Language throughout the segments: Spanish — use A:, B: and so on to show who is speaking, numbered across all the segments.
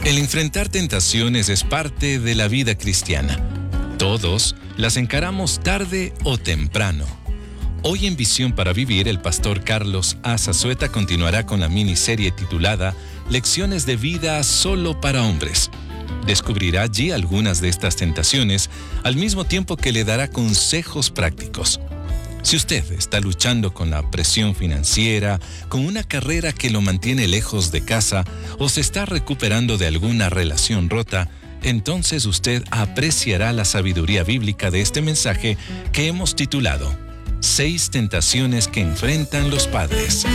A: El enfrentar tentaciones es parte de la vida cristiana. Todos las encaramos tarde o temprano. Hoy en Visión para Vivir, el pastor Carlos A. Zazueta continuará con la miniserie titulada Lecciones de vida solo para hombres. Descubrirá allí algunas de estas tentaciones, al mismo tiempo que le dará consejos prácticos. Si usted está luchando con la presión financiera, con una carrera que lo mantiene lejos de casa o se está recuperando de alguna relación rota, entonces usted apreciará la sabiduría bíblica de este mensaje que hemos titulado 6 tentaciones que enfrentan los padres.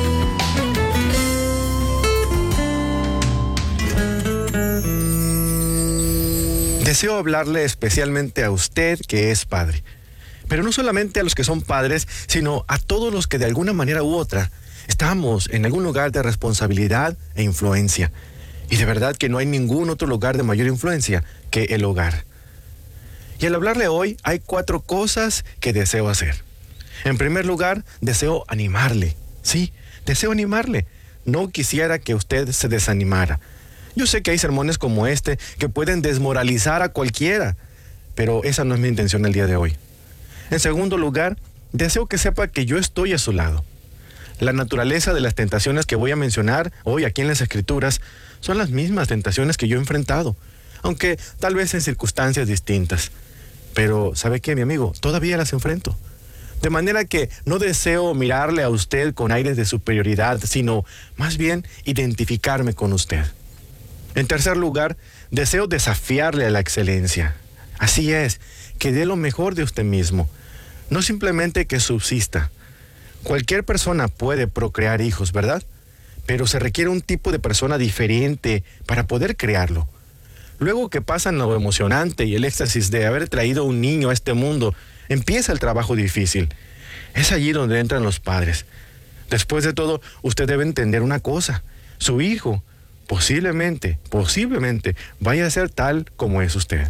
B: Deseo hablarle especialmente a usted que es padre. Pero no solamente a los que son padres, sino a todos los que de alguna manera u otra estamos en algún lugar de responsabilidad e influencia. Y de verdad que no hay ningún otro lugar de mayor influencia que el hogar. Y al hablarle hoy, hay 4 cosas que deseo hacer. En primer lugar, deseo animarle. Sí, deseo animarle. No quisiera que usted se desanimara. Yo sé que hay sermones como este que pueden desmoralizar a cualquiera, pero esa no es mi intención el día de hoy. En segundo lugar, deseo que sepa que yo estoy a su lado. La naturaleza de las tentaciones que voy a mencionar hoy aquí en las Escrituras son las mismas tentaciones que yo he enfrentado, aunque tal vez en circunstancias distintas. Pero, ¿sabe qué, mi amigo? Todavía las enfrento. De manera que no deseo mirarle a usted con aires de superioridad, sino más bien identificarme con usted. En tercer lugar, deseo desafiarle a la excelencia. Así es, que dé lo mejor de usted mismo. No simplemente que subsista. Cualquier persona puede procrear hijos, ¿verdad? Pero se requiere un tipo de persona diferente para poder crearlo. Luego que pasan lo emocionante y el éxtasis de haber traído un niño a este mundo, empieza el trabajo difícil. Es allí donde entran los padres. Después de todo, usted debe entender una cosa. Su hijo posiblemente vaya a ser tal como es usted.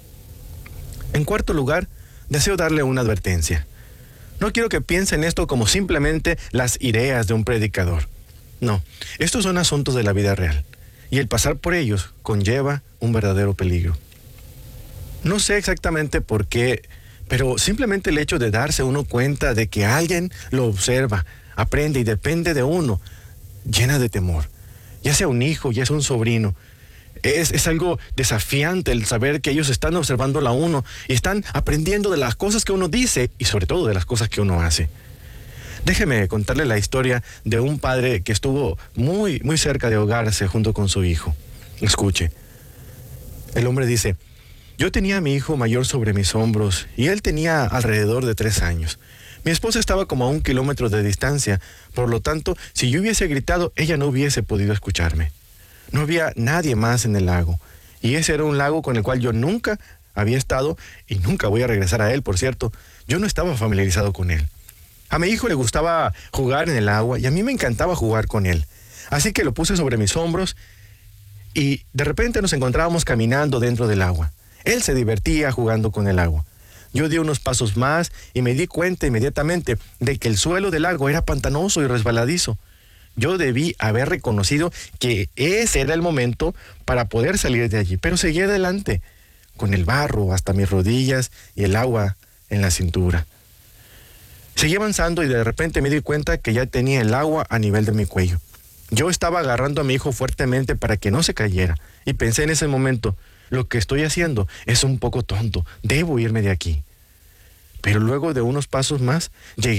B: En cuarto lugar, deseo darle una advertencia. No quiero que piense en esto como simplemente las ideas de un predicador. No, estos son asuntos de la vida real, y el pasar por ellos conlleva un verdadero peligro. No sé exactamente por qué, pero simplemente el hecho de darse uno cuenta de que alguien lo observa, aprende y depende de uno, llena de temor. Ya sea un hijo, ya sea un sobrino. Es algo desafiante el saber que ellos están observándolo a uno y están aprendiendo de las cosas que uno dice y sobre todo de las cosas que uno hace. Déjeme contarle la historia de un padre que estuvo muy cerca de ahogarse junto con su hijo. Escuche. El hombre dice: yo tenía a mi hijo mayor sobre mis hombros y él tenía alrededor de 3 años. Mi esposa estaba como a 1 kilómetro de distancia, por lo tanto, si yo hubiese gritado, ella no hubiese podido escucharme. No había nadie más en el lago, y ese era un lago con el cual yo nunca había estado y nunca voy a regresar a él, por cierto. Yo no estaba familiarizado con él. A mi hijo le gustaba jugar en el agua y a mí me encantaba jugar con él. Así que lo puse sobre mis hombros y de repente nos encontrábamos caminando dentro del agua. Él se divertía jugando con el agua. Yo di unos pasos más y me di cuenta inmediatamente de que el suelo del lago era pantanoso y resbaladizo. Yo debí haber reconocido que ese era el momento para poder salir de allí, pero seguí adelante, con el barro hasta mis rodillas y el agua en la cintura. Seguí avanzando y de repente me di cuenta que ya tenía el agua a nivel de mi cuello. Yo estaba agarrando a mi hijo fuertemente para que no se cayera, y pensé en ese momento: lo que estoy haciendo es un poco tonto, debo irme de aquí. Pero luego de unos pasos más, llegué